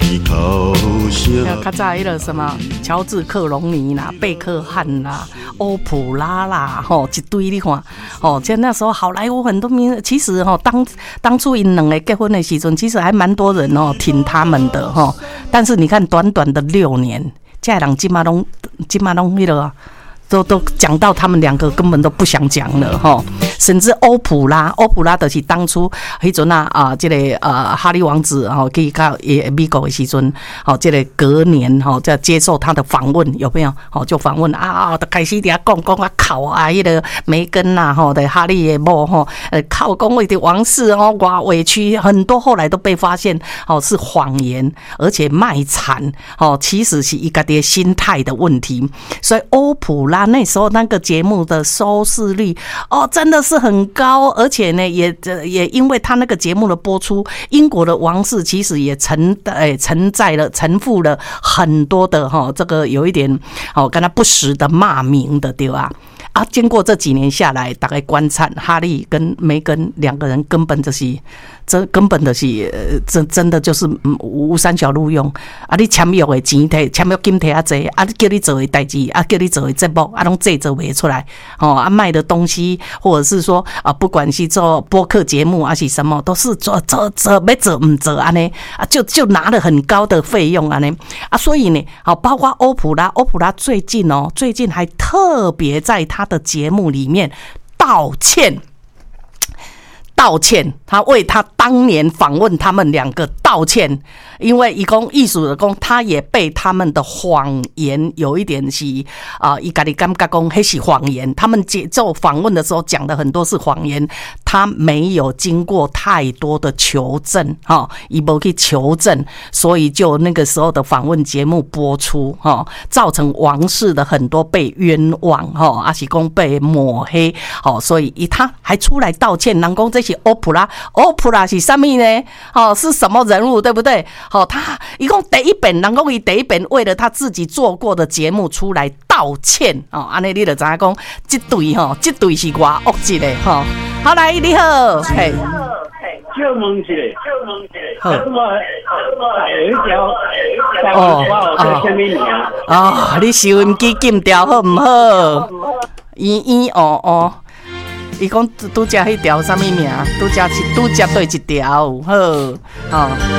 较早迄个什么乔治克隆尼啦、贝克汉啦、欧普拉啦，一堆你看，就那时候好莱坞很多名，其实当初因两个结婚的时阵，其实还蛮多人挺他们的但是你看短短的6年，这人今嘛拢迄个。都讲到他们两个根本都不想讲了甚至欧普拉就是当初迄阵这个哈利王子去到美国的时阵这个隔年在接受他的访问，有没有就访问就开始在讲考迄个梅根的哈利的某靠讲为的王室偌委屈，很多后来都被发现是谎言，而且卖惨其实是一个的心态的问题，所以欧普拉那时候那个节目的收视率真的是很高，而且呢也因为他那个节目的播出，英国的王室其实也承负了很多的这个有一点跟他不实的骂名的，对吧？经过这几年下来，大概观察哈利跟梅根两个人根本就是真的就是无三小路用你签约的钱摕，签约金摕啊济叫你做的代志叫你做的节目拢做不出来卖的东西，或者是说不管是做播客节目还是什么，都是做没做唔做安尼就拿了很高的费用安尼所以呢包括欧普拉最近还特别在他的节目里面道歉，他为他当年访问他们两个道歉，因为艺术的讲，他也被他们的谎言有一点是他自己感觉讲那是谎言，他们接受访问的时候讲的很多是谎言，他没有经过太多的求证他没去求证，所以就那个时候的访问节目播出造成王室的很多被冤枉还是说被抹黑所以他还出来道歉，人说这是欧普拉是什么呢是什么人物，对不对他一共第一本人说他第一本为了他自己做过的节目出来道歉这样你就知道说这对是多恶质的好，来你好嘿就问一下，好， 你收音机禁掉好唔好？伊讲拄食迄条什么名？拄食对一条好